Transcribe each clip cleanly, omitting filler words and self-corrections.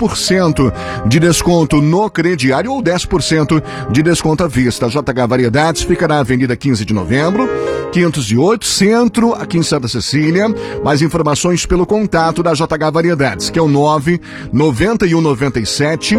10% de desconto no crediário ou 10% de desconto à vista. A JH Variedades fica na Avenida 15 de Novembro, 508, Centro, aqui em Santa Cecília. Mais informações pelo contato da JH Variedades, que é o 99197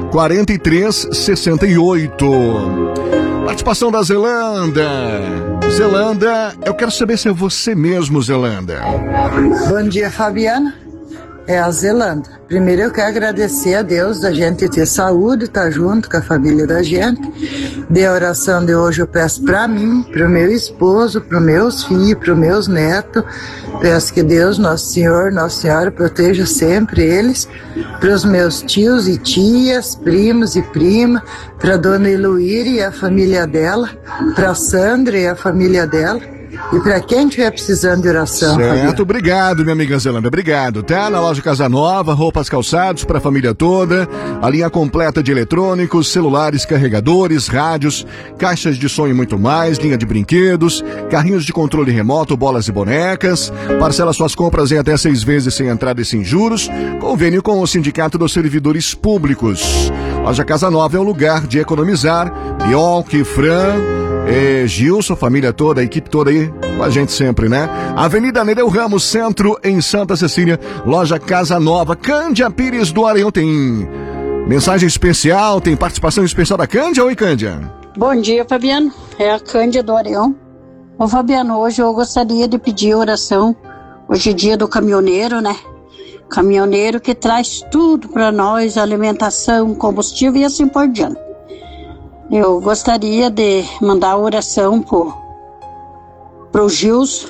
4368. Participação da Zelanda. Zelanda, eu quero saber se é você mesmo, Zelanda. Bom dia, Fabiana. É a Zelanda. Primeiro eu quero agradecer a Deus da gente ter saúde, estar junto com a família da gente. A oração de hoje eu peço para mim, para o meu esposo, para os meus filhos, para os meus netos. Peço que Deus, Nosso Senhor, Nossa Senhora, proteja sempre eles. Para os meus tios e tias, primos e prima, para a dona Heloíra e a família dela, para a Sandra e a família dela. E para quem estiver precisando de oração. Certo, Fabiana. obrigado, minha amiga Zelanda, obrigado, tá? Na loja Casa Nova, roupas, calçados para a família toda, a linha completa de eletrônicos, celulares, carregadores, rádios, caixas de som e muito mais, linha de brinquedos, carrinhos de controle remoto, bolas e bonecas, parcela suas compras em até 6 vezes sem entrada e sem juros, convênio com o Sindicato dos Servidores Públicos. Loja Casa Nova é o lugar de economizar. Bionque, Fran, Gilson, família toda, a equipe toda aí com a gente sempre, né? Avenida Nereu Ramos, Centro, em Santa Cecília, loja Casa Nova. Cândia Pires do Areião tem mensagem especial, tem participação especial da Cândia. Oi, Cândia. Bom dia, Fabiano. É a Cândia do Areião. Ô, Fabiano, hoje eu gostaria de pedir oração. Hoje é dia do caminhoneiro, né? Caminhoneiro que traz tudo para nós, alimentação, combustível e assim por diante. Eu gostaria de mandar oração pro Gilson,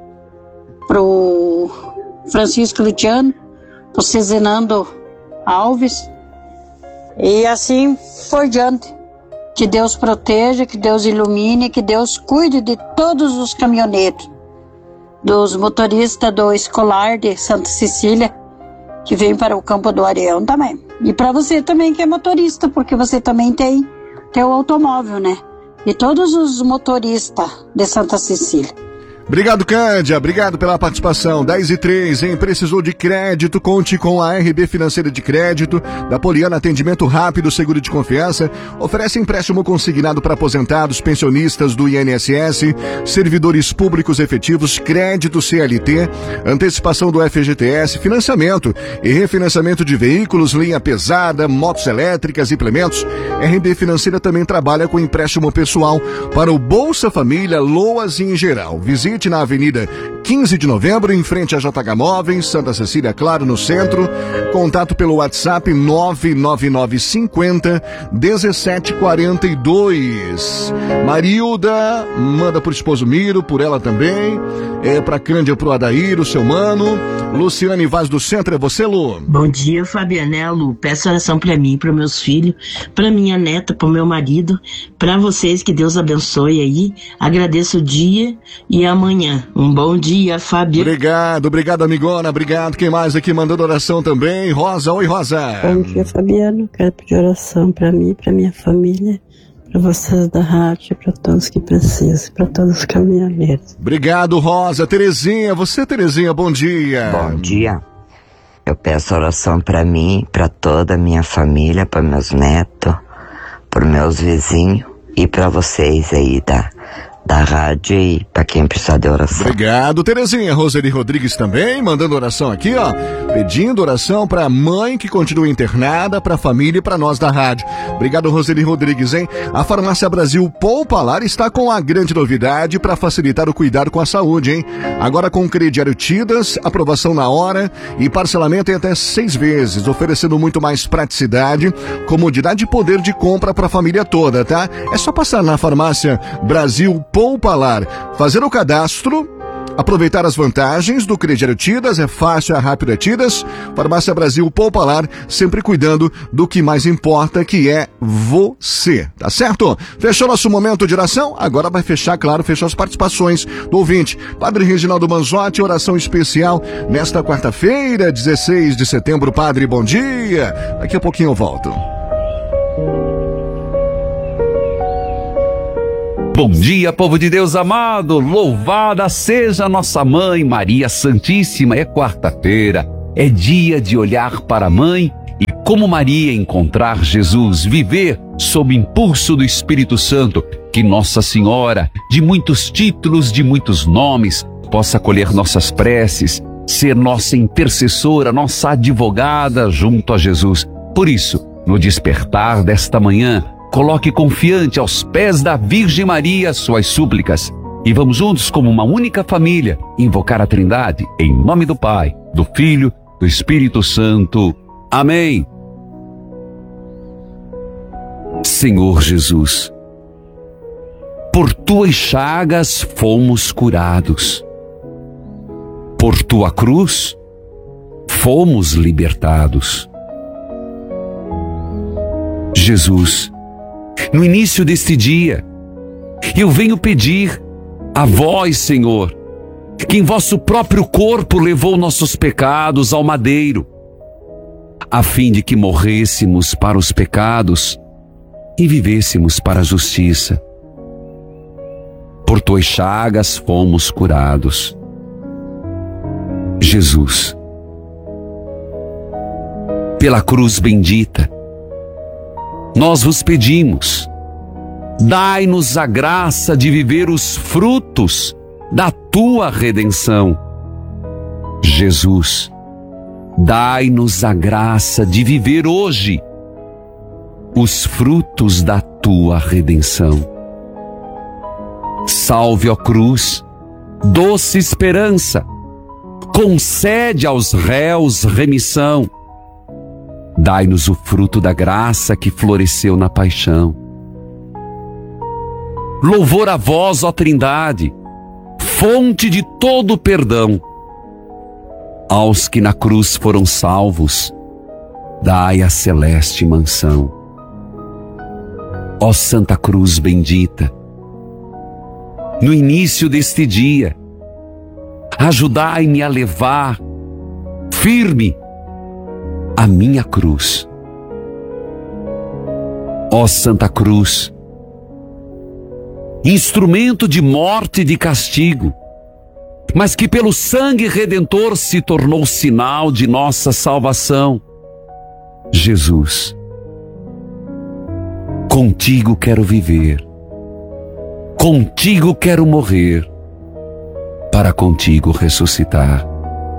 pro Francisco Luciano, pro Cezinando Alves e assim por diante. Que Deus proteja, que Deus ilumine, que Deus cuide de todos os caminhoneiros, dos motoristas do escolar de Santa Cecília, que vem para o Campo do Areião também. E para você também que é motorista, porque você também tem teu automóvel, né? E todos os motoristas de Santa Cecília. Obrigado, Cândia. Obrigado pela participação. 10:03, hein? Precisou de crédito? Conte com a RB Financeira de Crédito, da Poliana Atendimento Rápido, Seguro de Confiança. Oferece empréstimo consignado para aposentados, pensionistas do INSS, servidores públicos efetivos, crédito CLT, antecipação do FGTS, financiamento e refinanciamento de veículos, linha pesada, motos elétricas, implementos. RB Financeira também trabalha com empréstimo pessoal para o Bolsa Família, LOAS e em geral. Visite na Avenida 15 de Novembro, em frente à JH Móveis, Santa Cecília, claro, no centro. Contato pelo WhatsApp 99950 1742. Marilda manda pro esposo Miro, por ela também. Pra Cândia, pro Adair, o seu mano. Luciane Vaz do Centro, é você, Lu? Bom dia, Fabianello. Peço oração pra mim, para meus filhos, pra minha neta, pro meu marido, pra vocês, que Deus abençoe aí. Agradeço o dia e amanhã. Um bom dia, Fábio. Obrigado, amigona, obrigado. Quem mais aqui mandando oração também? Rosa, oi, Rosa. Bom dia, Fabiano. Quero pedir oração pra mim, pra minha família, para vocês da rádio, para todos que precisam, para todos os caminhoneiros. Obrigado, Rosa. Terezinha, você, Terezinha, bom dia. Bom dia. Eu peço oração para mim, para toda a minha família, para meus netos, para meus vizinhos e para vocês aí da rádio e para quem precisar de oração. Obrigado, Terezinha. Roseli Rodrigues também mandando oração aqui, ó, pedindo oração para a mãe que continua internada, para a família e para nós da rádio. Obrigado, Roseli Rodrigues, hein? A Farmácia Brasil Poupalar está com a grande novidade para facilitar o cuidado com a saúde, hein? Agora com crediário Tidas, aprovação na hora e parcelamento em até 6 vezes, oferecendo muito mais praticidade, comodidade e poder de compra para a família toda, tá? É só passar na Farmácia Brasil Poupalar, fazer o cadastro, aproveitar as vantagens do crediário Tidas, é fácil, é rápido, é Tidas. Farmácia Brasil Poupalar, sempre cuidando do que mais importa, que é você, tá certo? Fechou nosso momento de oração? Agora vai fechar, claro, fechou as participações do ouvinte. Padre Reginaldo Manzotti, oração especial nesta quarta-feira, 16 de setembro. Padre, bom dia. Daqui a pouquinho eu volto. Bom dia, povo de Deus amado, louvada seja nossa mãe Maria Santíssima. É quarta-feira, é dia de olhar para a mãe e, como Maria, encontrar Jesus, viver sob impulso do Espírito Santo, que Nossa Senhora, de muitos títulos, de muitos nomes, possa acolher nossas preces, ser nossa intercessora, nossa advogada junto a Jesus. Por isso, no despertar desta manhã, coloque confiante aos pés da Virgem Maria suas súplicas e vamos juntos, como uma única família, invocar a Trindade em nome do Pai, do Filho, do Espírito Santo. Amém. Senhor Jesus, por tuas chagas fomos curados. Por tua cruz fomos libertados. Jesus, no início deste dia, eu venho pedir a vós, Senhor, que em vosso próprio corpo levou nossos pecados ao madeiro, a fim de que morrêssemos para os pecados e vivêssemos para a justiça. Por tuas chagas fomos curados. Jesus, pela cruz bendita, nós vos pedimos, dai-nos a graça de viver os frutos da tua redenção. Jesus, dai-nos a graça de viver hoje os frutos da tua redenção. Salve, ó cruz, doce esperança, concede aos réus remissão. Dai-nos o fruto da graça que floresceu na paixão. Louvor a vós, ó Trindade, fonte de todo perdão. Aos que na cruz foram salvos, dai a celeste mansão. Ó Santa Cruz bendita, no início deste dia, ajudai-me a levar firme a minha cruz. Ó Santa Cruz, instrumento de morte e de castigo, mas que pelo sangue redentor se tornou sinal de nossa salvação. Jesus, contigo quero viver, contigo quero morrer, para contigo ressuscitar.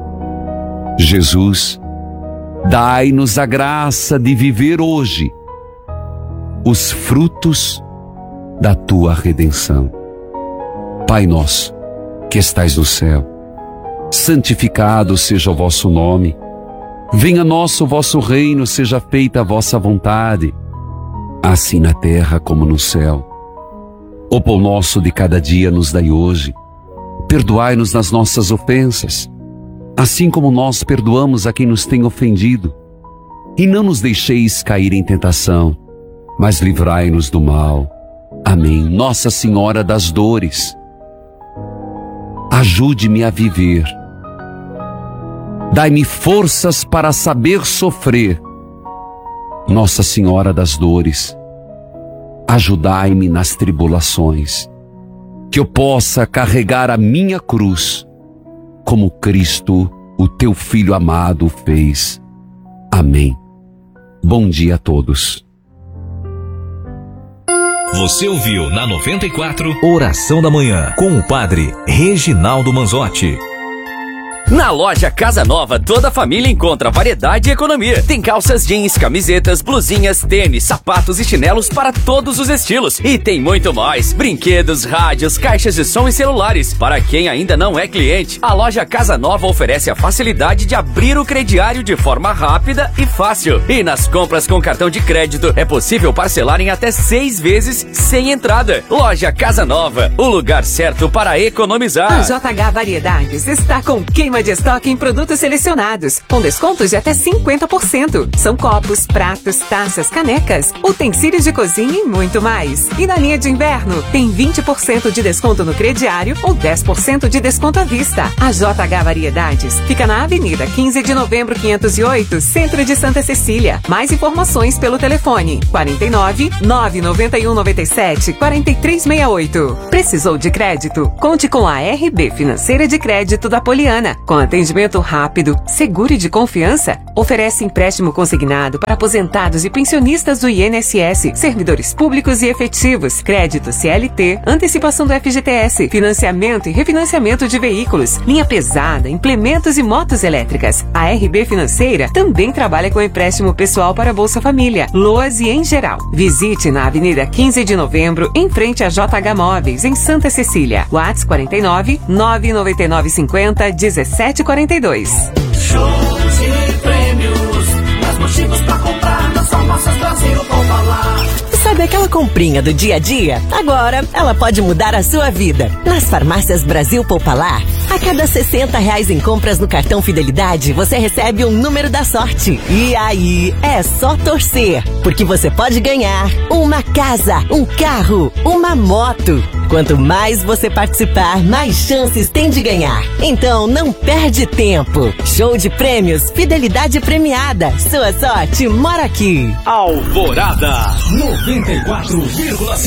Jesus, dai-nos a graça de viver hoje os frutos da tua redenção. Pai nosso, que estais no céu, santificado seja o vosso nome. Venha a nós o vosso reino, seja feita a vossa vontade, assim na terra como no céu. O pão nosso de cada dia nos dai hoje. Perdoai-nos nas nossas ofensas, assim como nós perdoamos a quem nos tem ofendido. E não nos deixeis cair em tentação, mas livrai-nos do mal. Amém. Nossa Senhora das Dores, ajude-me a viver. Dai-me forças para saber sofrer. Nossa Senhora das Dores, ajudai-me nas tribulações, que eu possa carregar a minha cruz, como Cristo, o teu Filho amado, fez. Amém. Bom dia a todos. Você ouviu na 94 Oração da Manhã com o Padre Reginaldo Manzotti. Na loja Casa Nova, toda a família encontra variedade e economia. Tem calças jeans, camisetas, blusinhas, tênis, sapatos e chinelos para todos os estilos. E tem muito mais: brinquedos, rádios, caixas de som e celulares. Para quem ainda não é cliente, a loja Casa Nova oferece a facilidade de abrir o crediário de forma rápida e fácil. E nas compras com cartão de crédito, é possível parcelar em até 6 vezes sem entrada. Loja Casa Nova, o lugar certo para economizar. A JH Variedades está com queima de estoque em produtos selecionados, com descontos de até 50%. São copos, pratos, taças, canecas, utensílios de cozinha e muito mais. E na linha de inverno, tem 20% de desconto no crediário ou 10% de desconto à vista. A JH Variedades fica na Avenida 15 de Novembro 508, Centro de Santa Cecília. Mais informações pelo telefone 49 991 97 4368. Precisou de crédito? Conte com a RB Financeira de Crédito da Poliana. com atendimento rápido, seguro e de confiança, oferece empréstimo consignado para aposentados e pensionistas do INSS, servidores públicos e efetivos, crédito CLT, antecipação do FGTS, financiamento e refinanciamento de veículos, linha pesada, implementos e motos elétricas. A RB Financeira também trabalha com empréstimo pessoal para Bolsa Família, LOAS e em geral. Visite na Avenida 15 de Novembro, em frente a JH Móveis, em Santa Cecília. WhatsApp 49 999 50 1742. Show de prêmios, mais motivos pra comprar nas farmácias Brasil Popular. Sabe aquela comprinha do dia a dia? Agora ela pode mudar a sua vida. Nas farmácias Brasil Popular, a cada R$60 em compras no cartão Fidelidade, você recebe um número da sorte. E aí, é só torcer, porque você pode ganhar uma casa, um carro, uma moto. Quanto mais você participar, mais chances tem de ganhar. Então não perde tempo. Show de prêmios, Fidelidade premiada. Sua sorte mora aqui. Alvorada 94,5.